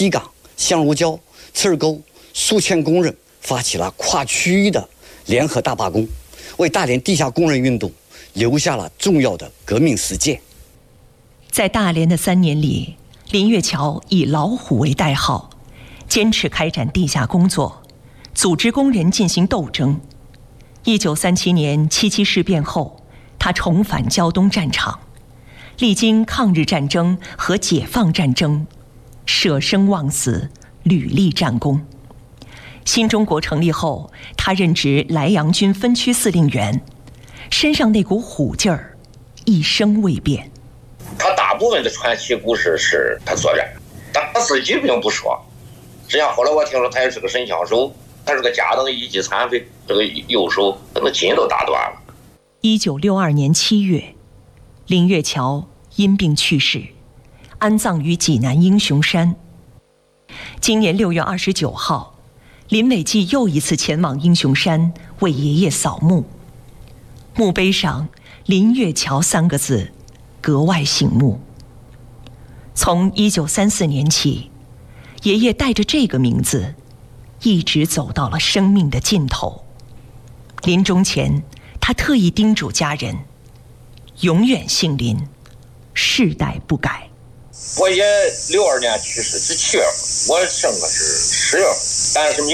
西岗、香炉礁、刺儿沟数千工人发起了跨区域的联合大罢工，为大连地下工人运动留下了重要的革命实践。 在大连的3年里，林月桥以老虎为代号，坚持开展地下工作，组织工人进行斗争。1937年7·7事变后，他重返胶东战场，历经抗日战争和解放战争，舍生忘死，屡立战功。新中国成立后，他任职莱阳军分区司令员，身上那股虎劲儿一生未变。 他大部分的传奇故事是他作战，但他自己并不说。实际上后来我听说他也是个神枪手，他是个家当一级残废，这个右手那筋都打断了。 1962年7月，林月桥因病去世，安葬于济南英雄山。今年6月29号，林伟季又一次前往英雄山为爷爷扫墓，墓碑上“林月桥”3个字格外醒目。从1934年起，爷爷带着这个名字一直走到了生命的尽头。临终前，他特意叮嘱家人永远姓林，世代不改。 我爷62年去世是7月，我生的是10月，但是